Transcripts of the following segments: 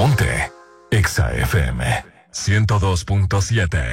Ponte Exa FM 102.7.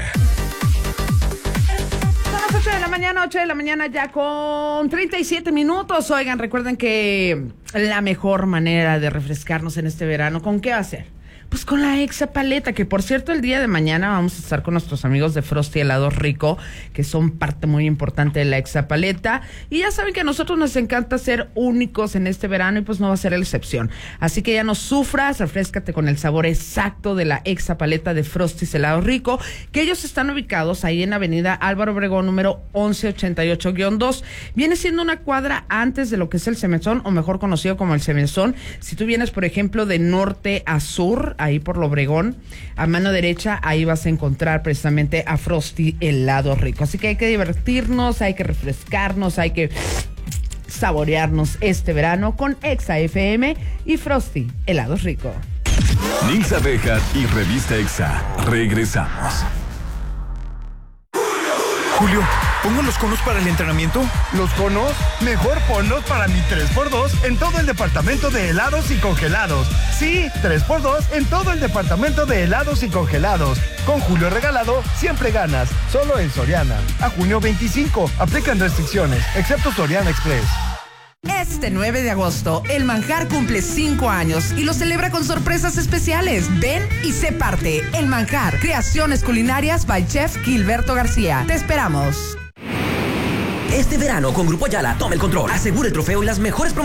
8 de la mañana ya con 37 minutos. Oigan, recuerden que la mejor manera de refrescarnos en este verano, ¿con qué va a ser? Pues con la Exapaleta, que por cierto el día de mañana vamos a estar con nuestros amigos de Frosty Helados Rico, que son parte muy importante de la Exapaleta, y ya saben que a nosotros nos encanta ser únicos en este verano y pues no va a ser la excepción. Así que ya no sufras, refréscate con el sabor exacto de la Exapaleta de Frosty Helados Rico, que ellos están ubicados ahí en Avenida Álvaro Obregón, número 1188-2. Viene siendo una cuadra antes de lo que es el Semezón, o mejor conocido como el Semezón. Si tú vienes, por ejemplo, de norte a sur, ahí por lo Obregón, a mano derecha, ahí vas a encontrar precisamente a Frosty Helados Rico. Así que hay que divertirnos, hay que refrescarnos, hay que saborearnos este verano con Exa FM y Frosty Helados Rico. Nilsa Bejar y Revista Exa. Regresamos. Julio, ¿pongo los conos para el entrenamiento? ¿Los conos? Mejor ponlos para mi 3x2 en todo el departamento de helados y congelados. Sí, 3x2 en todo el departamento de helados y congelados. Con Julio regalado, siempre ganas. Solo en Soriana. A junio 25. Aplican restricciones, excepto Soriana Express. Este 9 de agosto, El Manjar cumple 5 años y lo celebra con sorpresas especiales. Ven y sé parte. El Manjar, creaciones culinarias by Chef Gilberto García. Te esperamos. Este verano con Grupo Ayala, toma el control. Asegura el trofeo y las mejores promociones